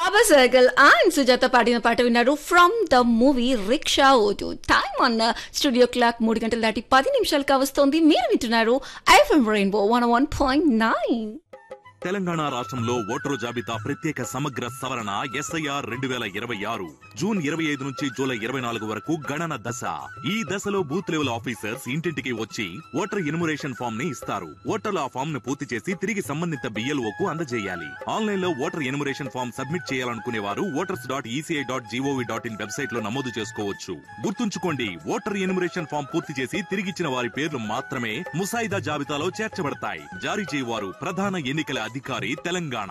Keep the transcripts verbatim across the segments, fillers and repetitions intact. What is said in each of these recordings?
Baba circle and Sujatha పాడిన పాట విన్నారు from the movie rickshaw vote. Time on studio clock మూడు గంటల దాటి పది నిమిషాలు కావస్తోంది. మీరు వింటున్నారు FM rainbow one one point nine. Telangana రాష్ట్రంలో ఓటరు జాబితా ప్రత్యేక సమగ్ర సవరణ ఎస్ఐఆర్ రెండు వేల ఇరవై ఆరు జూన్ ఇరవై ఐదు నుంచి జూలై ఇరవై నాలుగు వరకు గణన దశ. ఈ దశలో బూత్ లెవెల్ ఆఫీసర్స్ ఇంటింటికి వచ్చి ఓటర్ ఎన్యుమరేషన్ ఫామ్ ని ఇస్తారు. ఓటర్లు ఆ ఫామ్ ను పూర్తి చేసి తిరిగి సంబంధిత బిఎల్ఓ కు అందజేయాలి. ఆన్లైన్ లో ఓటర్ ఎన్యుమరేషన్ ఫామ్ సబ్మిట్ చేయాలనుకునే వారు voters dot ECI dot GOV dot in website లో నమోదు చేసుకోవచ్చు. గుర్తుంచుకోండి, ఓటర్ ఎన్యుమరేషన్ ఫామ్ పూర్తి చేసి తిరిగిచ్చిన వారి పేర్లు మాత్రమే ముసాయిదా జాబితాలో చేర్చబడతాయి. జారీ చేయవారు ప్రధాన ఎన్నికల అధికారి తెలంగాణ.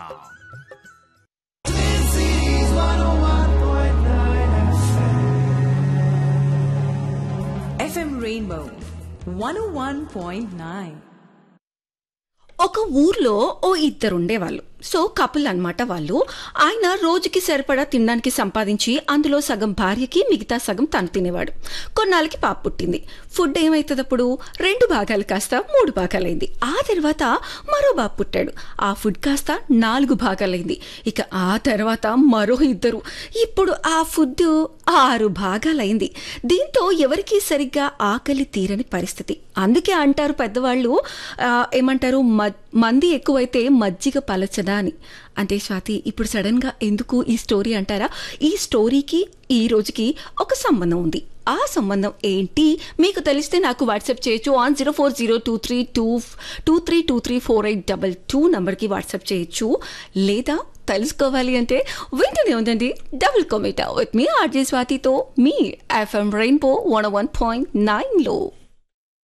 ఎఫ్ఎం రెయిన్బో వన్ ఓ వన్ పాయింట్ నైన్. ఒక ఊర్లో ఓ ఇద్దరు ఉండేవాళ్ళు. సో కపుల్ అనమాట వాళ్ళు. ఆయన రోజుకి సరిపడా తినడానికి సంపాదించి అందులో సగం భార్యకి, మిగతా సగం తను తినేవాడు. కొన్నాళ్ళకి పాప పుట్టింది. ఫుడ్ ఏమవుతుంది అప్పుడు? రెండు భాగాలు కాస్త మూడు భాగాలైంది. ఆ తర్వాత మరో బాబు పుట్టాడు. ఆ ఫుడ్ కాస్త నాలుగు భాగాలైంది. ఇక ఆ తర్వాత మరో ఇద్దరు. ఇప్పుడు ఆ ఫుడ్ ఆరు భాగాలైంది. దీంతో ఎవరికి సరిగ్గా ఆకలి తీరని పరిస్థితి. అందుకే అంటారు పెద్దవాళ్ళు, ఏమంటారు, మంది ఎక్కువైతే మజ్జిగ పలచదా అని. అంటే స్వాతి, ఇప్పుడు సడన్ గా ఎందుకు ఈ స్టోరీ అంటారా? ఈ స్టోరీకి ఈ రోజుకి ఒక సంబంధం ఉంది. ఆ సంబంధం ఏంటి మీకు తెలిస్తే నాకు వాట్సాప్ చేయొచ్చు. On zero four zero two three two two three two three four eight double two నంబర్కి వాట్సాప్ చేయొచ్చు. లేదా తెలుసుకోవాలి అంటే వింటూనే ఉందండి double కమిటా with me RJ స్వాతితో me FM rainbow one one point nine లో.